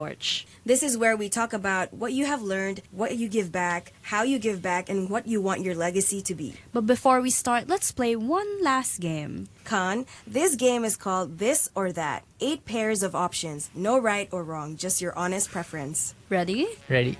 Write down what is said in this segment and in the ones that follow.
Torch. This is where we talk about what you have learned, what you give back, how you give back, and what you want your legacy to be. But before we start, let's play one last game. Khan, this game is called This or That. 8 pairs of options. No right or wrong, just your honest preference. Ready? Ready?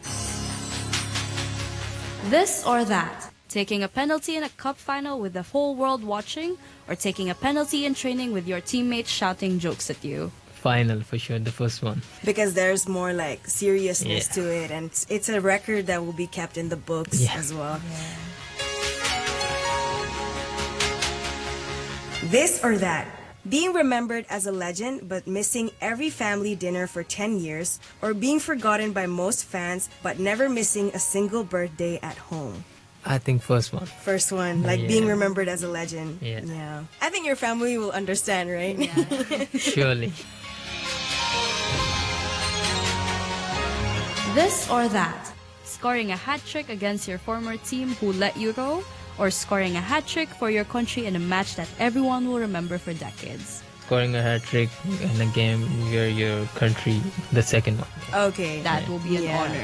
This or that. Taking a penalty in a cup final with the whole world watching, or taking a penalty in training with your teammates shouting jokes at you. Final for sure, the first one. Because there's more like seriousness Yeah. to it, and it's a record that will be kept in the books Yeah. as well. This or that. Being remembered as a legend but missing every family dinner for 10 years, or being forgotten by most fans but never missing a single birthday at home. I think first one. First one, like Yeah. being remembered as a legend. Yeah. I think your family will understand, right? Surely. This or that. Scoring a hat trick against your former team who let you go, or scoring a hat trick for your country in a match that everyone will remember for decades. Scoring a hat trick in a game where your country, the second one. Okay. That will be an Yeah. honor.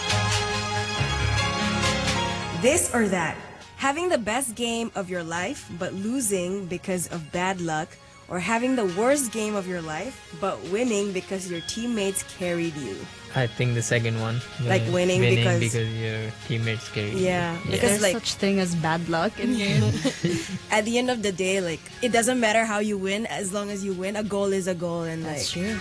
This or that. Having the best game of your life but losing because of bad luck, or having the worst game of your life but winning because your teammates carried you. I think the second one. Like winning because- your teammates carry you. Yeah, because There's like such thing as bad luck in games. at the end of the day, like it doesn't matter how you win, as long as you win, a goal is a goal, and like true.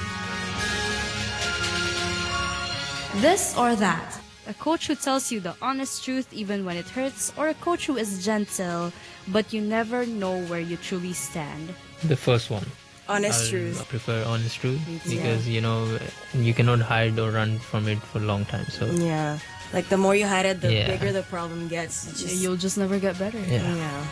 This or that. A coach who tells you the honest truth even when it hurts, or a coach who is gentle, but you never know where you truly stand. The first one. honest I'll truth. prefer honest truth too. because you cannot hide or run from it for a long time. So Yeah, like the more you hide it, the Yeah. bigger the problem gets. It's just, You'll just never get better. yeah. yeah.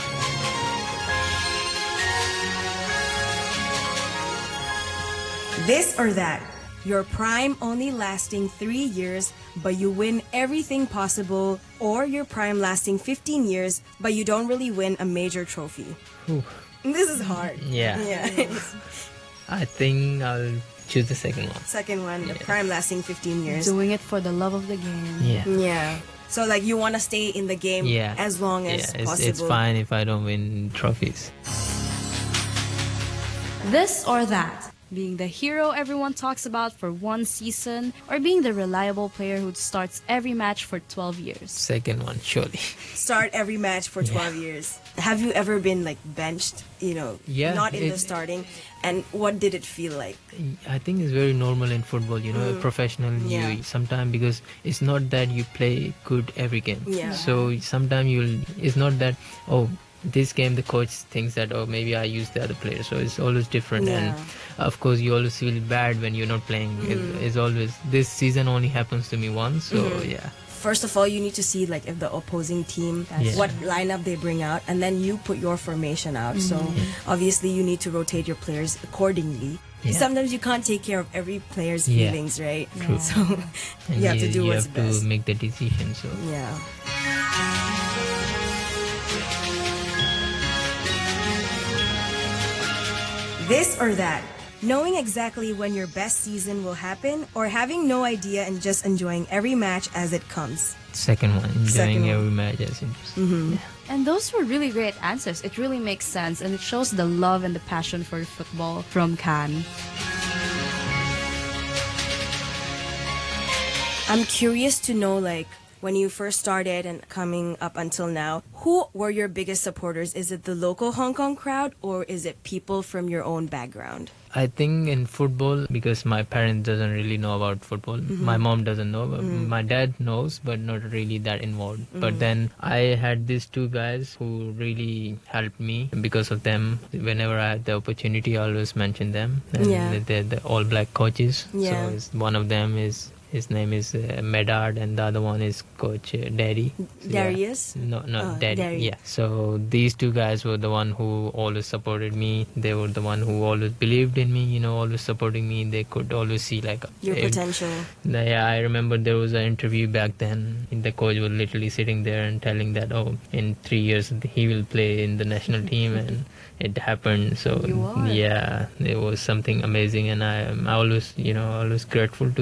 This or that. Your prime only lasting 3 years, but you win everything possible, or your prime lasting 15 years, but you don't really win a major trophy. Whew. This is hard. Yeah. Yeah. I think I'll choose the second one. Second one, the Yeah. prime lasting 15 years. Doing it for the love of the game. Yeah. Yeah. So like you want to stay in the game Yeah. as long as Yeah, possible. it's fine if I don't win trophies. This or that. Being the hero everyone talks about for one season, or being the reliable player who starts every match for 12 years. Second one, surely. Start every match for 12 years. Have you ever been like benched, Yeah, not in the it- starting, and what did it feel like? I think it's very normal in football, professional. Yeah. Sometimes because it's not that you play good every game. Yeah. So sometimes it's not that, this game the coach thinks that, maybe I use the other player. So it's always different. Yeah. And of course you always feel bad when you're not playing. It's always, this season only happens to me once. So yeah. First of all, you need to see like if the opposing team, Yeah. what lineup they bring out, and then you put your formation out. So obviously you need to rotate your players accordingly. Yeah. Sometimes you can't take care of every player's Yeah. feelings, right? True. So And you have to do what's have best. to make the decision. So Yeah. This or that. Knowing exactly when your best season will happen, or having no idea and just enjoying every match as it comes. second one, Second enjoying one. every match as it And those were really great answers. It really makes sense, and it shows the love and the passion for football from Khan. I'm curious to know, like, when you first started and coming up until now, who were your biggest supporters? Is it the local Hong Kong crowd, or is it people from your own background? I think in football, because my parents doesn't really know about football, my mom doesn't know, but my dad knows, but not really that involved. But then I had these two guys who really helped me. Because of them, whenever I had the opportunity, I always mention them. And Yeah. they're the all black coaches. Yeah. So one of them is His name is Medard, and the other one is Coach Daddy. Darius? Yeah. No, Daddy. Daddy. Yeah. So these two guys were the one who always supported me. They were the one who always believed in me. Always supporting me. They could always see like Your potential. Yeah, I remember there was an interview back then. The coach was literally sitting there and telling that, in 3 years he will play in the national team, and it happened. So You are. yeah, it was something amazing, and I always, always grateful to